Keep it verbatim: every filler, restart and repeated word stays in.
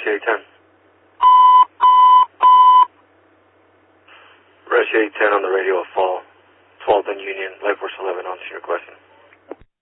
eight ten. Rescue eight ten on the radio of Fall. twelfth and Union, Life Force eleven, on to your question.